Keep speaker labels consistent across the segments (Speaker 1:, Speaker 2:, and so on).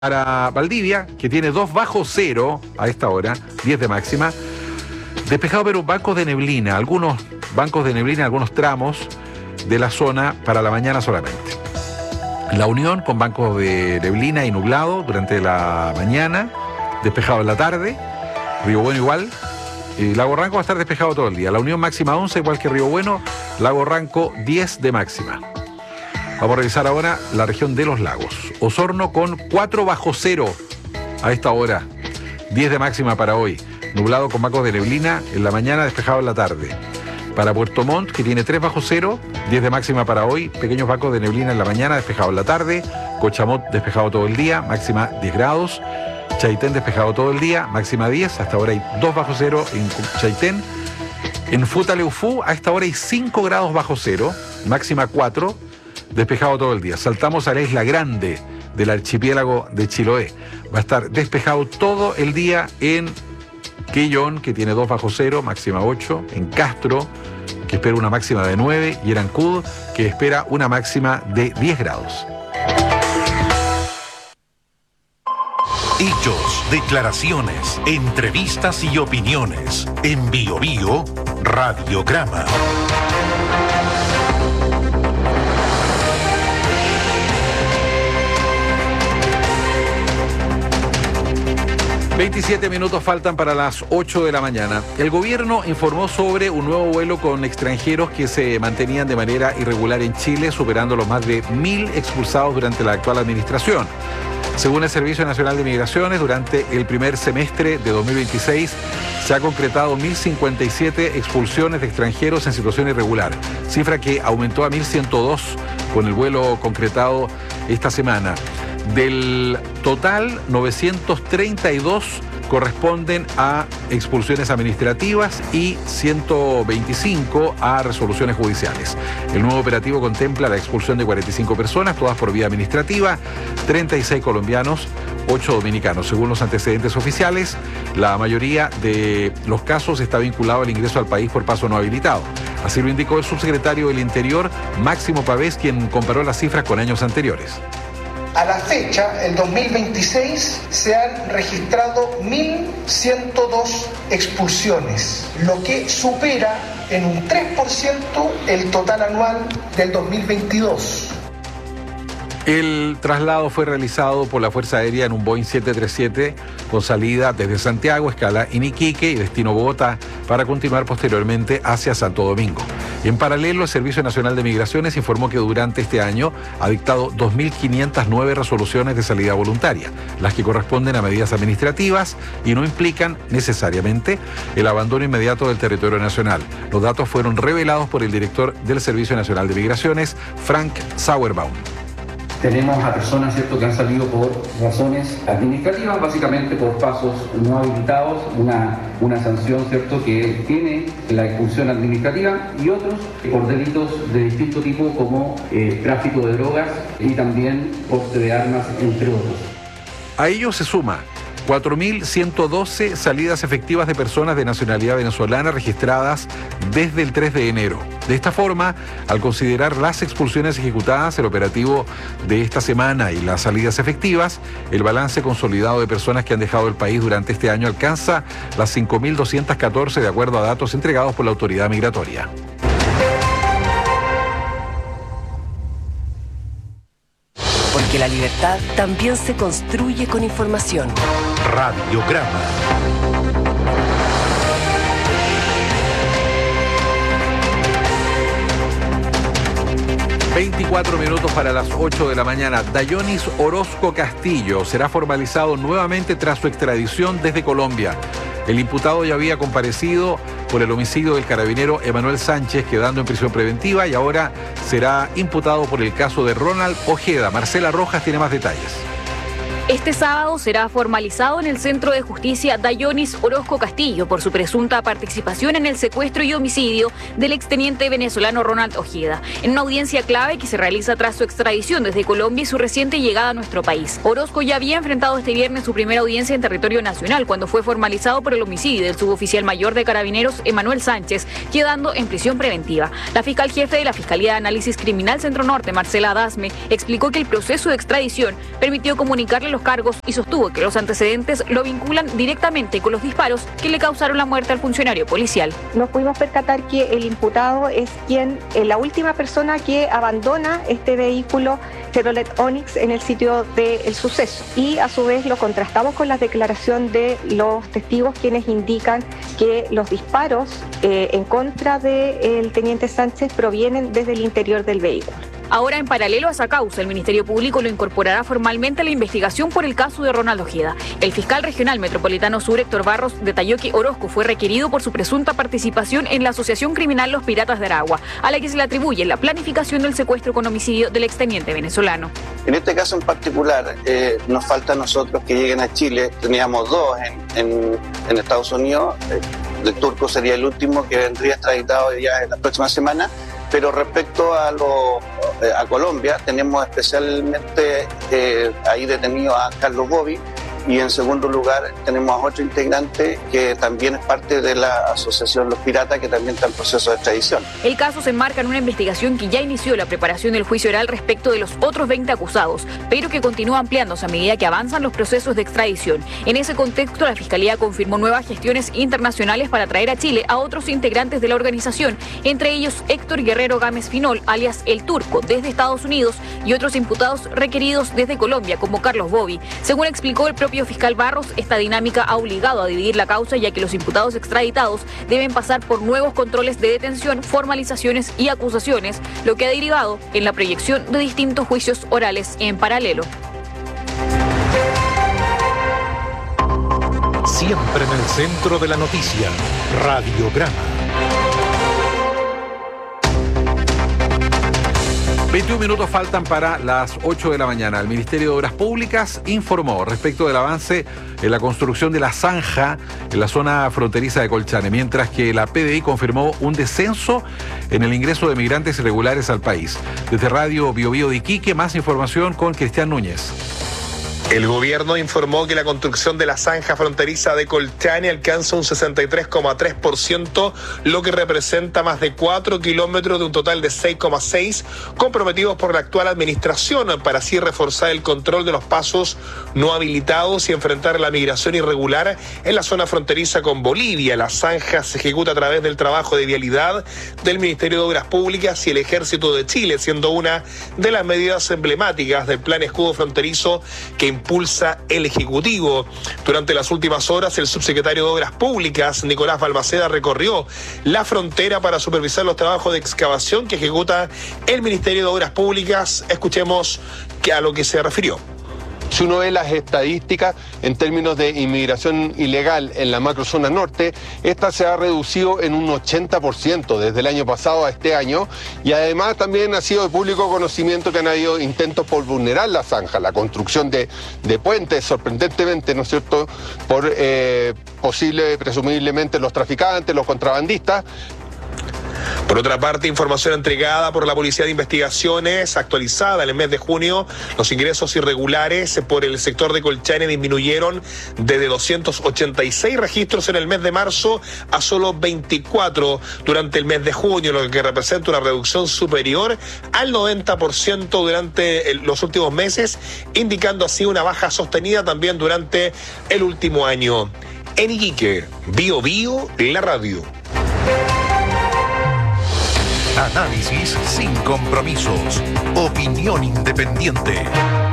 Speaker 1: Para Valdivia, que tiene 2 bajo cero a esta hora, 10 de máxima. Despejado, pero bancos de neblina, algunos bancos de neblina, algunos tramos de la zona para la mañana solamente. La Unión con bancos de neblina y nublado durante la mañana, despejado en la tarde. Río Bueno igual. Lago Ranco va a estar despejado todo el día. La Unión máxima 11, igual que Río Bueno. Lago Ranco 10 de máxima. Vamos a revisar ahora la región de los lagos. Osorno con 4 bajo cero a esta hora. 10 de máxima para hoy. Nublado con bancos de neblina en la mañana, despejado en la tarde. Para Puerto Montt, que tiene 3 bajo cero, 10 de máxima para hoy. Pequeños bancos de neblina en la mañana, despejado en la tarde. Cochamot despejado todo el día, máxima 10 grados. Chaitén despejado todo el día, máxima 10. Hasta ahora hay 2 bajo cero en Chaitén. En Futaleufú, a esta hora hay 5 grados bajo cero, máxima 4. Despejado todo el día. Saltamos a la isla grande del archipiélago de Chiloé. Va a estar despejado todo el día en Quellón, que tiene 2 bajo cero, máxima 8. En Castro, que espera una máxima de 9. Y en Ancud, que espera una máxima de 10 grados.
Speaker 2: Hechos, declaraciones, entrevistas y opiniones. En BioBio, Radiograma.
Speaker 1: 27 minutos faltan para las 8 de la mañana. El gobierno informó sobre un nuevo vuelo con extranjeros que se mantenían de manera irregular en Chile, superando los más de 1.000 expulsados durante la actual administración. Según el Servicio Nacional de Migraciones, durante el primer semestre de 2026 se ha concretado 1.057 expulsiones de extranjeros en situación irregular, cifra que aumentó a 1.102 con el vuelo concretado esta semana. Del total, 932 corresponden a expulsiones administrativas y 125 a resoluciones judiciales. El nuevo operativo contempla la expulsión de 45 personas, todas por vía administrativa, 36 colombianos, 8 dominicanos. Según los antecedentes oficiales, la mayoría de los casos está vinculado al ingreso al país por paso no habilitado. Así lo indicó el subsecretario del Interior, Máximo Pavés, quien comparó las cifras con años anteriores.
Speaker 3: A la fecha, en 2026, se han registrado 1.102 expulsiones, lo que supera en un 3% el total anual del 2022.
Speaker 1: El traslado fue realizado por la Fuerza Aérea en un Boeing 737 con salida desde Santiago, escala en Iquique y destino Bogotá, para continuar posteriormente hacia Santo Domingo. En paralelo, el Servicio Nacional de Migraciones informó que durante este año ha dictado 2.509 resoluciones de salida voluntaria, las que corresponden a medidas administrativas y no implican necesariamente el abandono inmediato del territorio nacional. Los datos fueron revelados por el director del Servicio Nacional de Migraciones, Frank Sauerbaum.
Speaker 4: Tenemos a personas, ¿cierto?, que han salido por razones administrativas, básicamente por pasos no habilitados, una sanción, ¿cierto?, que tiene la expulsión administrativa, y otros por delitos de distinto tipo como tráfico de drogas y también porte de armas, entre otros.
Speaker 1: A ello se suma 4.112 salidas efectivas de personas de nacionalidad venezolana registradas desde el 3 de enero. De esta forma, al considerar las expulsiones ejecutadas, el operativo de esta semana y las salidas efectivas, el balance consolidado de personas que han dejado el país durante este año alcanza las 5.214 de acuerdo a datos entregados por la autoridad migratoria.
Speaker 5: Porque la libertad también se construye con información.
Speaker 2: Radiograma.
Speaker 1: ...24 minutos para las 8 de la mañana. Dayonis Orozco Castillo será formalizado nuevamente tras su extradición desde Colombia. El imputado ya había comparecido por el homicidio del carabinero Emanuel Sánchez, quedando en prisión preventiva, y ahora será imputado por el caso de Ronald Ojeda. Marcela Rojas tiene más detalles.
Speaker 6: Este sábado será formalizado en el Centro de Justicia Dayonis Orozco Castillo por su presunta participación en el secuestro y homicidio del exteniente venezolano Ronald Ojeda, en una audiencia clave que se realiza tras su extradición desde Colombia y su reciente llegada a nuestro país. Orozco ya había enfrentado este viernes su primera audiencia en territorio nacional cuando fue formalizado por el homicidio del suboficial mayor de Carabineros Emanuel Sánchez, quedando en prisión preventiva. La fiscal jefe de la Fiscalía de Análisis Criminal Centro Norte, Marcela Adasme, explicó que el proceso de extradición permitió comunicarle a los los cargos y sostuvo que los antecedentes lo vinculan directamente con los disparos que le causaron la muerte al funcionario policial.
Speaker 7: Nos pudimos percatar que el imputado es quien, la última persona que abandona este vehículo Chevrolet Onix en el sitio del suceso, y a su vez lo contrastamos con la declaración de los testigos, quienes indican que los disparos en contra del teniente Sánchez provienen desde el interior del vehículo.
Speaker 6: Ahora, en paralelo a esa causa, el Ministerio Público lo incorporará formalmente a la investigación por el caso de Ronald Ojeda. El fiscal regional metropolitano sur, Héctor Barros, detalló que Orozco fue requerido por su presunta participación en la asociación criminal Los Piratas de Aragua, a la que se le atribuye la planificación del secuestro con homicidio del exteniente venezolano.
Speaker 8: En este caso en particular, nos falta a nosotros que lleguen a Chile. Teníamos dos en Estados Unidos. El turco sería el último que vendría extraditado ya en la próxima semana. Pero respecto a Colombia, tenemos especialmente ahí detenido a Carlos Bobby, y en segundo lugar tenemos a otro integrante que también es parte de la asociación Los Piratas, que también está en proceso de extradición.
Speaker 6: El caso se enmarca en una investigación que ya inició la preparación del juicio oral respecto de los otros 20 acusados, pero que continúa ampliándose a medida que avanzan los procesos de extradición. En ese contexto, la Fiscalía confirmó nuevas gestiones internacionales para traer a Chile a otros integrantes de la organización, entre ellos Héctor Guerrero Gámez Finol, alias El Turco, desde Estados Unidos, y otros imputados requeridos desde Colombia, como Carlos Bobby. Según explicó el propio fiscal Barros, esta dinámica ha obligado a dividir la causa, ya que los imputados extraditados deben pasar por nuevos controles de detención, formalizaciones y acusaciones, lo que ha derivado en la proyección de distintos juicios orales en paralelo.
Speaker 2: Siempre en el centro de la noticia, Radiograma.
Speaker 1: 21 minutos faltan para las 8 de la mañana. El Ministerio de Obras Públicas informó respecto del avance en la construcción de la zanja en la zona fronteriza de Colchane, mientras que la PDI confirmó un descenso en el ingreso de migrantes irregulares al país. Desde Radio Bio Bio de Iquique, más información con Cristian Núñez.
Speaker 9: El gobierno informó que la construcción de la zanja fronteriza de Colchane alcanza un 63,3%, lo que representa más de 4 kilómetros de un total de 6,6 comprometidos por la actual administración, para así reforzar el control de los pasos no habilitados y enfrentar la migración irregular en la zona fronteriza con Bolivia. La zanja se ejecuta a través del trabajo de vialidad del Ministerio de Obras Públicas y el Ejército de Chile, siendo una de las medidas emblemáticas del Plan Escudo Fronterizo que impulsa el Ejecutivo. Durante las últimas horas, el subsecretario de Obras Públicas, Nicolás Balmaceda, recorrió la frontera para supervisar los trabajos de excavación que ejecuta el Ministerio de Obras Públicas. Escuchemos a lo que se refirió.
Speaker 10: Si uno ve las estadísticas en términos de inmigración ilegal en la macrozona norte, esta se ha reducido en un 80% desde el año pasado a este año, y además también ha sido de público conocimiento que han habido intentos por vulnerar la zanja, la construcción de puentes, sorprendentemente, ¿no es cierto?, por presumiblemente los traficantes, los contrabandistas.
Speaker 9: Por otra parte, información entregada por la Policía de Investigaciones, actualizada en el mes de junio, los ingresos irregulares por el sector de Colchane disminuyeron desde 286 registros en el mes de marzo a solo 24 durante el mes de junio, lo que representa una reducción superior al 90% durante los últimos meses, indicando así una baja sostenida también durante el último año. En Iquique, Bio Bio, la radio.
Speaker 2: Análisis sin compromisos. Opinión independiente.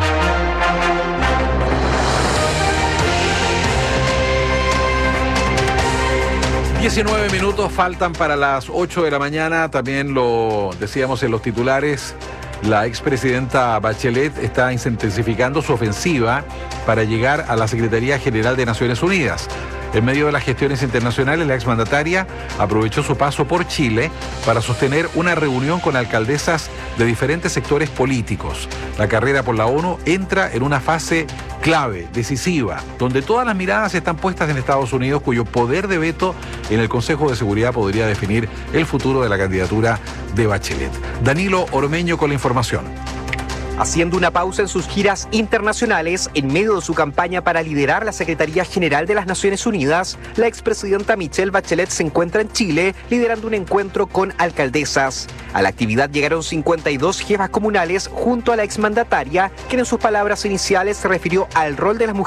Speaker 1: ...19 minutos faltan para las 8 de la mañana. También lo decíamos en los titulares, la expresidenta Bachelet está intensificando su ofensiva para llegar a la Secretaría General de Naciones Unidas. En medio de las gestiones internacionales, la exmandataria aprovechó su paso por Chile para sostener una reunión con alcaldesas de diferentes sectores políticos. La carrera por la ONU entra en una fase clave, decisiva, donde todas las miradas están puestas en Estados Unidos, cuyo poder de veto en el Consejo de Seguridad podría definir el futuro de la candidatura de Bachelet. Danilo Ormeño con la información.
Speaker 11: Haciendo una pausa en sus giras internacionales en medio de su campaña para liderar la Secretaría General de las Naciones Unidas, la expresidenta Michelle Bachelet se encuentra en Chile liderando un encuentro con alcaldesas. A la actividad llegaron 52 jefas comunales junto a la exmandataria, quien en sus palabras iniciales se refirió al rol de las mujeres